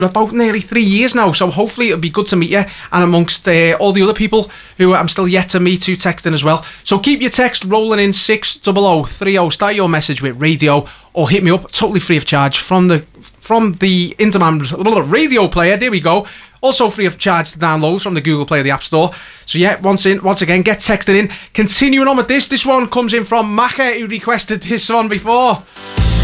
about nearly 3 years now, so hopefully it'll be good to meet you, and amongst all the other people who I'm still yet to meet who text in as well. So keep your text rolling in 60030. Start your message with radio, or hit me up totally free of charge from the in-demand radio player. There we go. Also free of charge to download from the Google Play or the App Store. So yeah, once again, get texted in. Continuing on with this one comes in from Maka, who requested this one before.